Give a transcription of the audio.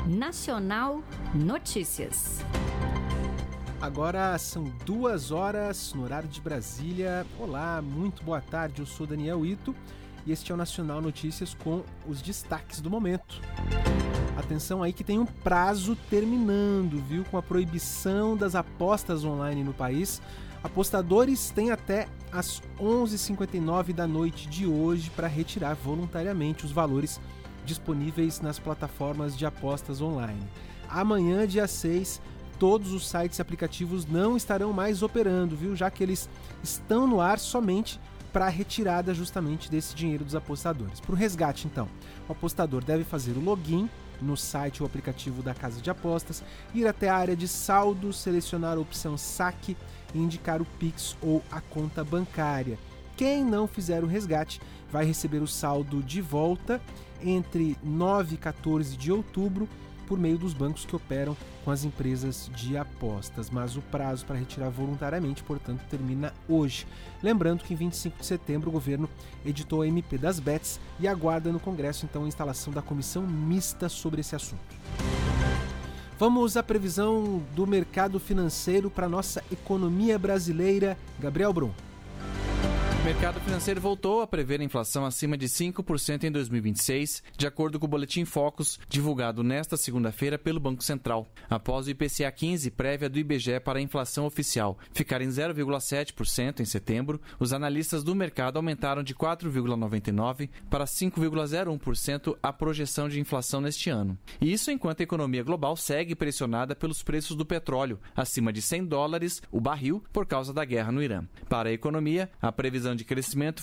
Nacional Notícias. Agora são 2 horas no horário de Brasília. Olá, muito boa tarde, eu sou Daniel Ito e este é o Nacional Notícias com os destaques do momento. Atenção aí que tem um prazo terminando, viu? Com a proibição das apostas online no país. Apostadores têm até às 11h59 da noite de hoje para retirar voluntariamente os valores disponíveis nas plataformas de apostas online. Amanhã, dia 6, todos os sites e aplicativos não estarão mais operando, viu? Já que eles estão no ar somente para a retirada justamente desse dinheiro dos apostadores. Para o resgate, então, o apostador deve fazer o login no site ou aplicativo da casa de apostas, ir até a área de saldo, selecionar a opção saque e indicar o Pix ou a conta bancária. Quem não fizer o resgate vai receber o saldo de volta entre 9 e 14 de outubro por meio dos bancos que operam com as empresas de apostas. Mas o prazo para retirar voluntariamente, portanto, termina hoje. Lembrando que em 25 de setembro o governo editou a MP das bets e aguarda no Congresso, então, a instalação da comissão mista sobre esse assunto. Vamos à previsão do mercado financeiro para a nossa economia brasileira. Gabriel Brum. O mercado financeiro voltou a prever a inflação acima de 5% em 2026, de acordo com o Boletim Focus, divulgado nesta segunda-feira pelo Banco Central. Após o IPCA 15, prévia do IBGE para a inflação oficial ficar em 0,7% em setembro, os analistas do mercado aumentaram de 4,99% para 5,01% a projeção de inflação neste ano. E isso enquanto a economia global segue pressionada pelos preços do petróleo, acima de $100 o barril por causa da guerra no Irã. Para a economia, a previsão de crescimento